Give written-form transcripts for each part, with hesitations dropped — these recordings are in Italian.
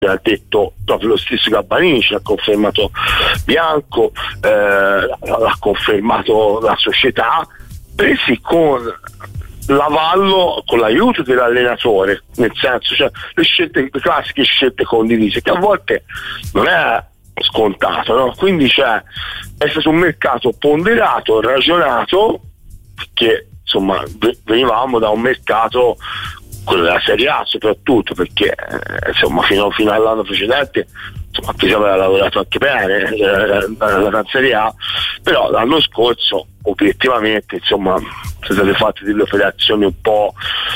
ha detto proprio lo stesso Gabbanini, ce l'ha confermato Bianco, l'ha confermato la società, presi con l'avallo, con l'aiuto dell'allenatore, nel senso, cioè le classiche scelte condivise, che a volte non è scontato, no? Quindi è stato un mercato ponderato, ragionato, perché insomma venivamo da un mercato, quello della Serie A soprattutto, perché insomma fino all'anno precedente insomma Pisa aveva lavorato anche bene nella Serie A, però l'anno scorso obiettivamente insomma sono state fatte delle operazioni un po'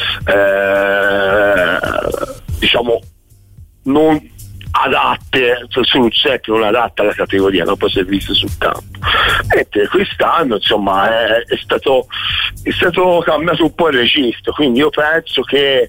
diciamo non adatte, soluzioni che non adatte alla categoria, non può essere visto sul campo. E quest'anno insomma è stato cambiato un po' il registro, quindi io penso che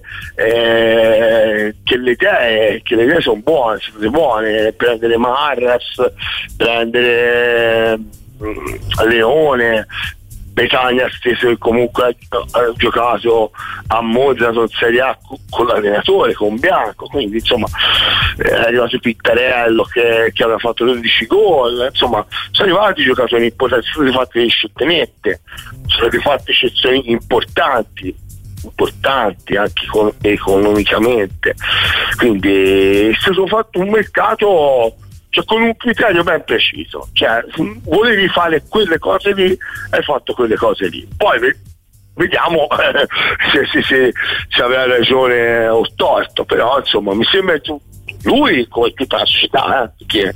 le idee sono buone, prendere Marras, prendere Leone, Betagna stesso, che comunque ha giocato a Monza in Serie A con l'allenatore, con Bianco, quindi insomma è arrivato Pittarello che aveva fatto 12 gol, insomma sono arrivati giocatori importanti, sono state fatte delle scelte nette, sono state fatte scelte importanti anche economicamente, quindi è stato fatto un mercato con un criterio ben preciso, cioè volevi fare quelle cose lì, hai fatto quelle cose lì, poi vediamo se aveva ragione o torto, però insomma mi sembra lui come tutta la società, perché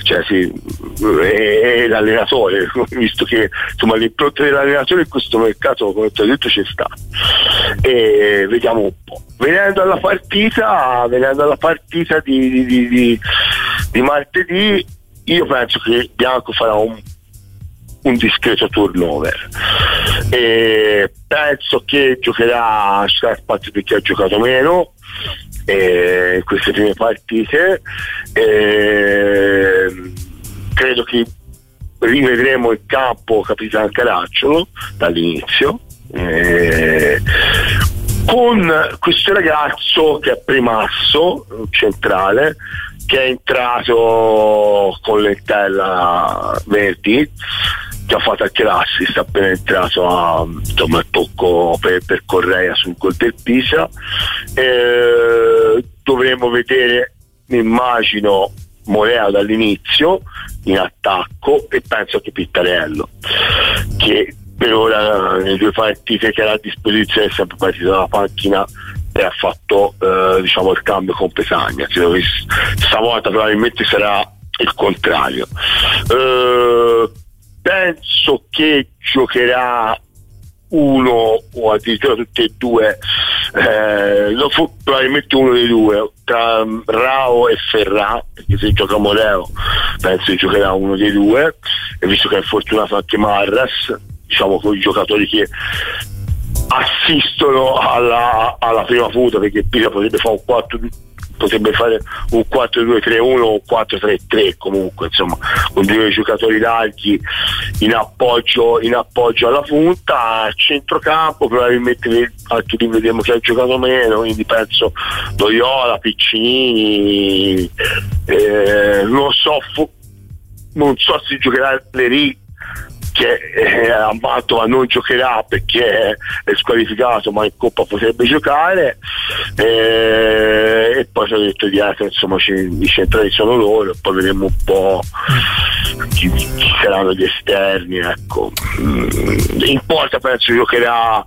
è l'allenatore, visto che insomma l'impronta dell'allenatore in questo mercato, come ti ho detto, c'è sta, e vediamo un po'. Venendo alla partita di martedì, io penso che Bianco farà un discreto turnover, e penso che giocherà spazio perché ha giocato meno in queste prime partite, credo che rivedremo il campo Capitan Caracciolo dall'inizio, con questo ragazzo che è Primasso, centrale, che è entrato con l'entella Verdi, che ha fatto anche l'assist, appena entrato insomma il tocco per Correa sul gol del Pisa. Dovremo vedere, mi immagino, Morea dall'inizio in attacco, e penso che Pittarello, che per ora nelle due partite che era a disposizione è sempre partito dalla panchina e ha fatto diciamo il cambio con Petagna. Credo che stavolta probabilmente sarà il contrario. Penso che giocherà uno o addirittura tutti e due, probabilmente uno dei due, tra Rao e Ferrà, perché se gioca Moreo penso che giocherà uno dei due, e visto che è fortunato anche Marras, diciamo con i giocatori che assistono alla prima punta, perché Pisa potrebbe fare un 4-2-3-1 o un 4-3-3 comunque, insomma, con due giocatori larghi in appoggio alla punta. A centrocampo probabilmente anche lì vediamo che ha giocato meno, quindi penso Loyola, Piccinini, non so se giocherà Leri, che a Mantova non giocherà perché è squalificato, ma in Coppa potrebbe giocare, e poi ci ho detto dietro insomma i centrali sono loro, poi vedremo un po' chi saranno gli esterni, ecco. In porta penso giocherà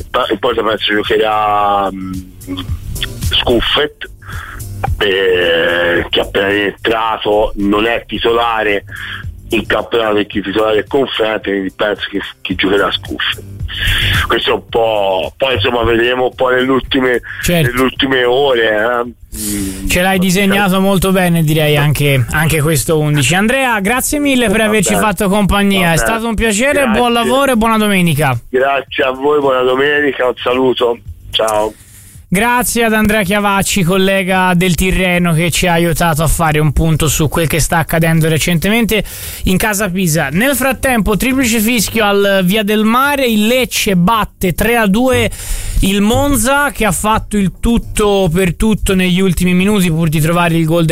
Scuffet, che appena entrato non è titolare in campionato, perché il titolare è Conferente, quindi penso che giocherà Scuffet. Questo è un po', poi insomma vedremo un po' nelle ultime ore. Ce l'hai disegnato molto bene, direi, anche questo 11. Andrea, grazie mille per averci fatto compagnia, è stato un piacere. Grazie. Buon lavoro e buona domenica. Grazie a voi, buona domenica, un saluto, ciao. Grazie ad Andrea Chiavacci, collega del Tirreno, che ci ha aiutato a fare un punto su quel che sta accadendo recentemente in casa Pisa. Nel frattempo, triplice fischio al Via del Mare, il Lecce batte 3-2 il Monza, che ha fatto il tutto per tutto negli ultimi minuti pur di trovare il gol